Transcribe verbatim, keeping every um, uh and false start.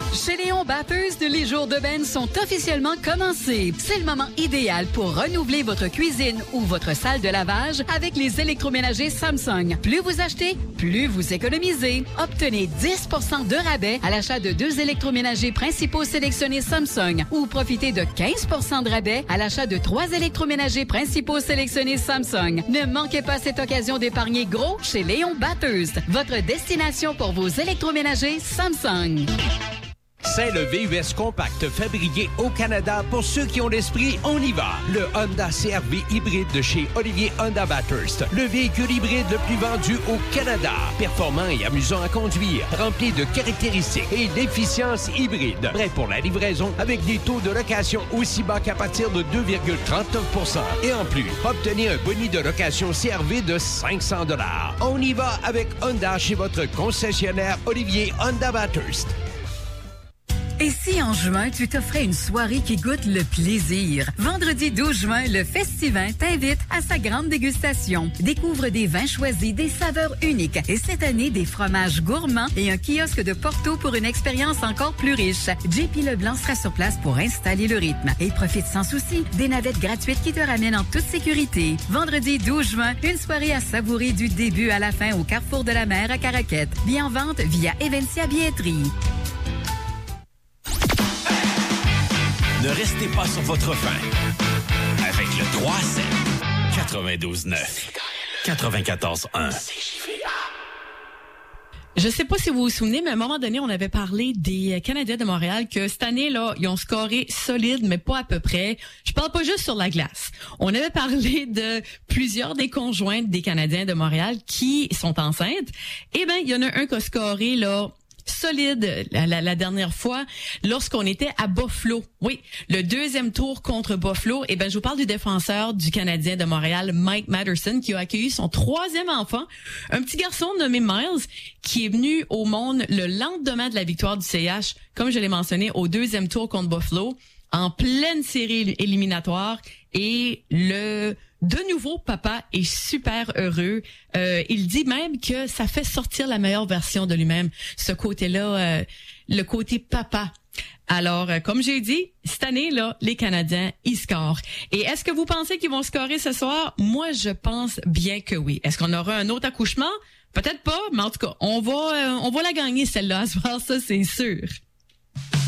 Chez Léon Bathurst, les jours de benne sont officiellement commencés. C'est le moment idéal pour renouveler votre cuisine ou votre salle de lavage avec les électroménagers Samsung. Plus vous achetez, plus vous économisez. Obtenez dix pour cent de rabais à l'achat de deux électroménagers principaux sélectionnés Samsung ou profitez de quinze pour cent de rabais à l'achat de trois électroménagers principaux sélectionnés Samsung. Ne manquez pas cette occasion d'épargner gros chez Léon Bathurst, votre destination pour vos électroménagers Samsung. C'est le V U S Compact fabriqué au Canada pour ceux qui ont l'esprit on y va. Le Honda C R V hybride de chez Olivier Honda Bathurst. Le véhicule hybride le plus vendu au Canada. Performant et amusant à conduire. Rempli de caractéristiques et d'efficience hybride. Prêt pour la livraison avec des taux de location aussi bas qu'à partir de deux virgule trente-neuf pour cent. Et en plus, obtenez un boni de location C R V de cinq cents dollars. On y va avec Honda chez votre concessionnaire Olivier Honda Bathurst. Et si en juin, tu t'offrais une soirée qui goûte le plaisir? Vendredi douze juin, le Festivin t'invite à sa grande dégustation. Découvre des vins choisis, des saveurs uniques et cette année, des fromages gourmands et un kiosque de Porto pour une expérience encore plus riche. J P Leblanc sera sur place pour installer le rythme et profite sans souci des navettes gratuites qui te ramènent en toute sécurité. Vendredi douze juin, une soirée à savourer du début à la fin au Carrefour de la Mer à Caraquette. Bien en vente via Evencia Billetterie. Ne restez pas sur votre faim. Avec le trois sept, quatre-vingt-douze neuf, quatre-vingt-quatorze un. Je sais pas si vous vous souvenez, mais à un moment donné, on avait parlé des Canadiens de Montréal que cette année, là, ils ont scoré solide, mais pas à peu près. Je parle pas juste sur la glace. On avait parlé de plusieurs des conjointes des Canadiens de Montréal qui sont enceintes. Eh ben, il y en a un qui a scoré, là, solide la, la, la dernière fois lorsqu'on était à Buffalo. Oui, le deuxième tour contre Buffalo. Eh ben, je vous parle du défenseur du Canadien de Montréal, Mike Matterson, qui a accueilli son troisième enfant, un petit garçon nommé Miles, qui est venu au monde le lendemain de la victoire du C H, comme je l'ai mentionné, au deuxième tour contre Buffalo, en pleine série éliminatoire. Et le de nouveau papa est super heureux. Euh, il dit même que ça fait sortir la meilleure version de lui-même, ce côté-là, euh, le côté papa. Alors, euh, comme j'ai dit, cette année, là, les Canadiens, ils scorent. Et est-ce que vous pensez qu'ils vont scorer ce soir? Moi, je pense bien que oui. Est-ce qu'on aura un autre accouchement? Peut-être pas, mais en tout cas, on va, euh, on va la gagner celle-là à ce soir, ça c'est sûr.